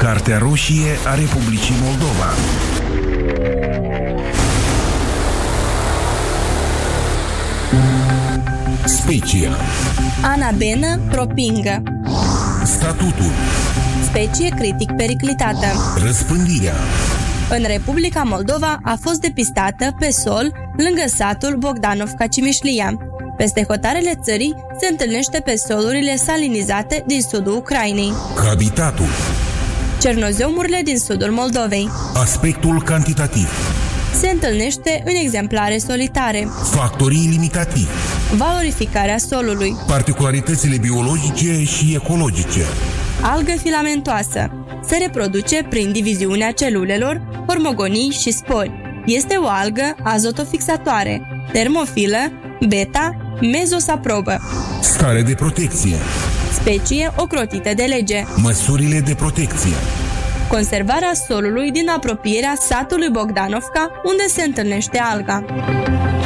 Cartea roșie a Republicii Moldova. Specia. Anabenă propingă. Statutul. Specie critic periclitată. Răspândirea. În Republica Moldova a fost depistată pe sol lângă satul Bogdanovka-Cimișlia. Peste hotarele țării se întâlnește pe solurile salinizate din sudul Ucrainei. Habitatul. Cernoziomurile din sudul Moldovei. Aspectul cantitativ. Se întâlnește în exemplare solitare. Factorii limitativi. Valorificarea solului. Particularitățile biologice și ecologice. Algă filamentoasă. Se reproduce prin diviziunea celulelor, hormogonii și spori. Este o algă azotofixatoare, termofilă, beta-mezosaprobă. Stare de protecție. Specie ocrotită de lege. Măsurile de protecție. Conservarea solului din apropierea satului Bogdanovka, unde se întâlnește alga.